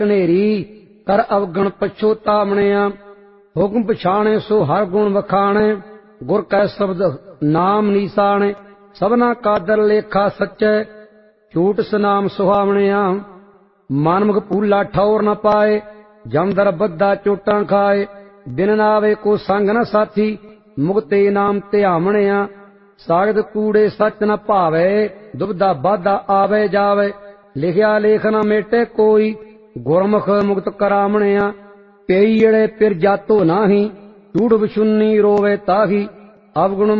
ਢਨੇਰੀ ਕਰ ਅਵਗਣ ਪਛੋਤਾਵਣਿਆ। ਹੁਕਮ ਪਛਾਣੇ ਸੋ ਹਰ ਗੁਣ ਵਖਾਣੇ, ਗੁਰ ਕੈ ਸ਼ਬਦ ਨਾਮ ਨੀਸਾਣੇ। ਸਭਨਾ ਕਾਦਰ ਲੇਖਾ ਸੱਚੈ, ਝੂਠ ਸਨਾਮ ਸੁਹਾਵਣਿਆ। ਮਨਮੁਖ ਪੂਲਾ ਠੌਰ ਨ ਪਾਏ, ਜਮਦਰ ਬੱਧਾ ਚੋਟਾਂ ਖਾਏ। ਬਿਨ ਨਾਵੇ ਕੋ ਸੰਗ ਨ ਸਾਥੀ, ਮੁਕਤੇ ਨਾਮ ਧਿਆਵਣਿਆ। ਸਾਗਤ ਕੂੜੇ ਸੱਚ ਨ ਭਾਵੈ, ਦੁਬਦਾ ਬਾਧਾ ਆਵੇ ਜਾਵੇ। ਲਿਖਿਆ ਲੇਖ ਨ ਮੇਟੇ ਕੋਈ, ਗੁਰਮੁਖ ਮੁਕਤ ਕਰਾਵਣਿਆ। ਪਈ ਏੜੇ ਪਿਰ ਜਾਤੋ ਨਾਹੀ, ਝੂਠ ਵਿਸ਼ੁੰਨੀ ਰੋਵੇ ਤਾਹੀ। ਅਵਗੁਣ